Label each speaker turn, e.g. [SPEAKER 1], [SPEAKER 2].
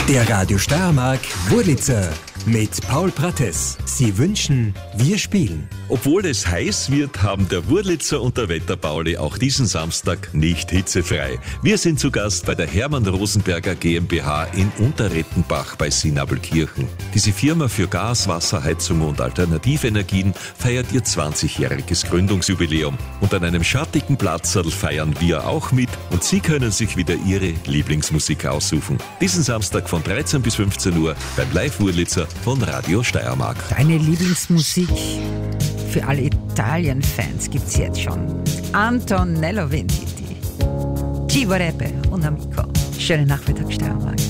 [SPEAKER 1] Der Radio Steiermark Wurlitzer mit Paul Prates. Sie wünschen, wir spielen.
[SPEAKER 2] Obwohl es heiß wird, haben der Wurlitzer und der Wetterpauli auch diesen Samstag nicht hitzefrei. Wir sind zu Gast bei der Hermann Rosenberger GmbH in Unterrettenbach bei Sinabelkirchen. Diese Firma für Gas, Wasserheizung und Alternativenergien feiert ihr 20-jähriges Gründungsjubiläum. Und an einem schattigen Platzl feiern wir auch mit und Sie können sich wieder Ihre Lieblingsmusik aussuchen. Diesen Samstag von 13 bis 15 Uhr beim Live-Wurlitzer von Radio Steiermark.
[SPEAKER 3] Deine Lieblingsmusik für alle Italien-Fans gibt's jetzt schon. Antonello Venditti, Cibo Repe und Amico. Schönen Nachmittag, Steiermark.